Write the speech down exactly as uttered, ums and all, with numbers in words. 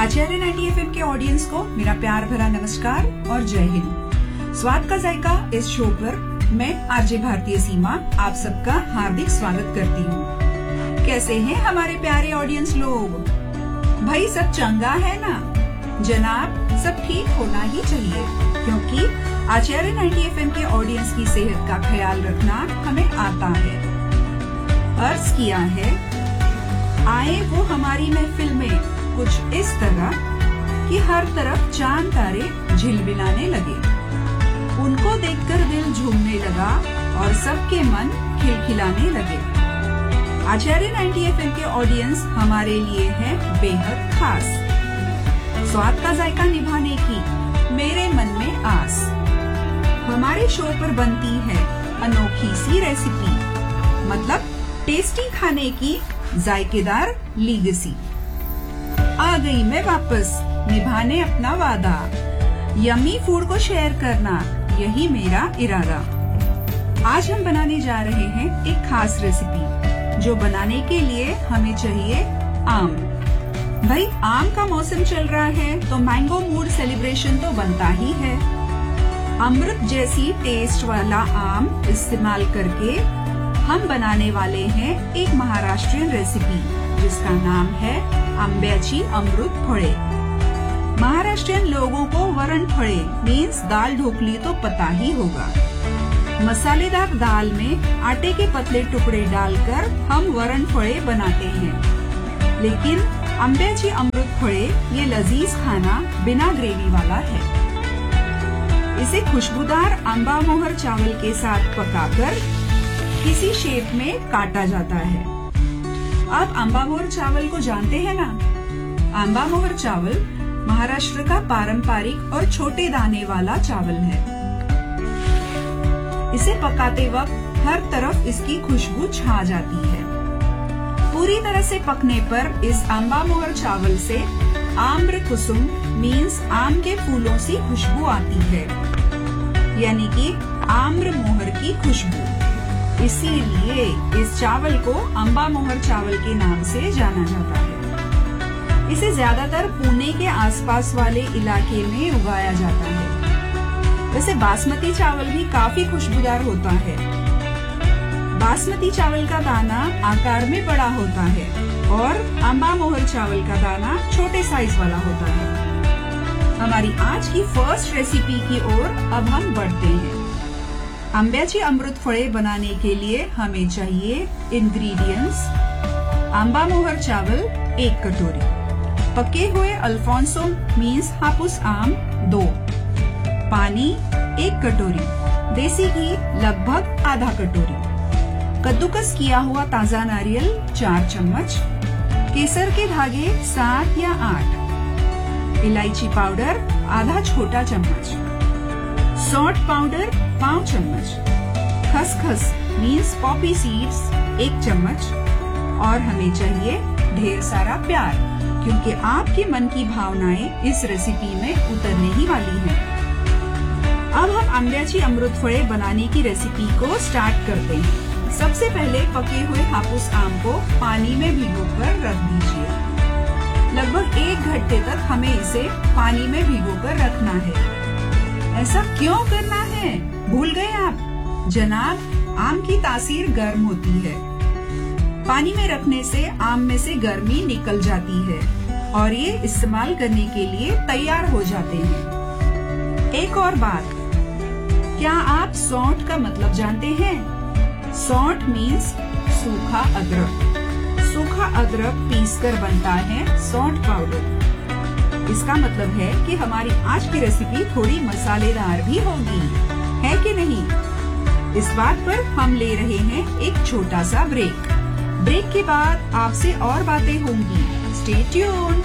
आचार्य ninety F M के audience को मेरा प्यार भरा नमस्कार और जय हिंद। स्वाद का जायका इस शो पर मैं आरजे भारतीय सीमा आप सबका हार्दिक स्वागत करती हूँ। कैसे हैं हमारे प्यारे ऑडियंस लोग? भाई सब चंगा है ना? जनाब सब ठीक होना ही चाहिए, क्योंकि आचार्य नाइंटी एफ एम के ऑडियंस की सेहत का ख्याल रखना हमें आता है। अर्ज किया है, आए वो हमारी महफिल में कुछ इस तरह कि हर तरफ चांद तारे झिलमिलाने लगे। उनको देखकर दिल झूमने लगा और सबके मन खिलखिलाने लगे। आचार्य नाइंटी एफ एम के ऑडियंस हमारे लिए है बेहद खास। स्वाद का जायका निभाने की मेरे मन में आस। हमारे शो पर बनती है अनोखी सी रेसिपी, मतलब टेस्टी खाने की जायकेदार लीगेसी। आ गई मैं वापस निभाने अपना वादा, यम्मी फूड को शेयर करना यही मेरा इरादा। आज हम बनाने जा रहे हैं एक खास रेसिपी, जो बनाने के लिए हमें चाहिए आम। भाई आम का मौसम चल रहा है तो मैंगो मूड सेलिब्रेशन तो बनता ही है। अमृत जैसी टेस्ट वाला आम इस्तेमाल करके हम बनाने वाले हैं एक महाराष्ट्रियन रेसिपी, जिसका नाम है आंब्याची अमृत फळे। महाराष्ट्रियन लोगों को वरण फळे मीन्स दाल ढोकली तो पता ही होगा। मसालेदार दाल में आटे के पतले टुकड़े डालकर हम वरण फळे बनाते हैं, लेकिन आंब्याची अमृत फळे ये लजीज खाना बिना ग्रेवी वाला है। इसे खुशबूदार आंबा मोहर चावल के साथ पकाकर किसी शेप में काटा जाता है। आप आंबा मोहर चावल को जानते हैं ना? आंबा मोहर चावल महाराष्ट्र का पारंपरिक और छोटे दाने वाला चावल है। इसे पकाते वक्त हर तरफ इसकी खुशबू छा जाती है। पूरी तरह से पकने पर इस आंबा मोहर चावल से आम्र कुसुम मीन्स आम के फूलों सी खुशबू आती है, यानी कि आम्र मोहर की खुशबू। इसीलिए इस चावल को आंबा मोहर चावल के नाम से जाना जाता है। इसे ज्यादातर पुणे के आसपास वाले इलाके में उगाया जाता है। वैसे बासमती चावल भी काफी खुशबूदार होता है। बासमती चावल का दाना आकार में बड़ा होता है और आंबा मोहर चावल का दाना छोटे साइज वाला होता है। हमारी आज की फर्स्ट रेसिपी की ओर अब हम बढ़ते हैं। आंब्याची अमृत फळे बनाने के लिए हमें चाहिए इंग्रेडिएंट्स: आंबा मोहर चावल एक कटोरी, पके हुए अल्फोंसो मीन्स हापुस आम दो, पानी एक कटोरी, देसी घी लगभग आधा कटोरी, कद्दूकस किया हुआ ताजा नारियल चार चम्मच, केसर के धागे सात या आठ, इलायची पाउडर आधा छोटा चम्मच, सॉल्ट पाउडर पाव चम्मच, खसखस मीन्स पॉपी सीड्स एक चम्मच, और हमें चाहिए ढेर सारा प्यार, क्योंकि आपके मन की भावनाएं इस रेसिपी में उतरने ही वाली हैं। अब हम आंब्याची अमृत फळे बनाने की रेसिपी को स्टार्ट करते हैं। सबसे पहले पके हुए हापुस आम को पानी में भिगोकर रख दीजिए। लगभग एक घंटे तक हमें इसे पानी में भिगोकर रखना है। ऐसा क्यों करना है? भूल गए आप? जनाब, आम की तासीर गर्म होती है। पानी में रखने से आम में से गर्मी निकल जाती है और ये इस्तेमाल करने के लिए तैयार हो जाते हैं। एक और बात, क्या आप सौंठ का मतलब जानते हैं? सौंठ मीन्स सूखा अदरक। सूखा अदरक पीसकर बनता है सौंठ पाउडर। इसका मतलब है कि हमारी आज की रेसिपी थोड़ी मसालेदार भी होगी, है कि नहीं? इस बात पर हम ले रहे हैं एक छोटा सा ब्रेक। ब्रेक के बाद आपसे और बातें होंगी। Stay tuned.